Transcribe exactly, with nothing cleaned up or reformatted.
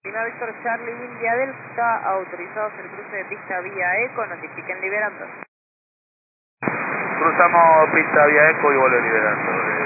Lima Víctor Charlie India Delta, autorizados el cruce de pista vía Eco, notifiquen liberando. Cruzamos pista vía Eco y vuelve liberando.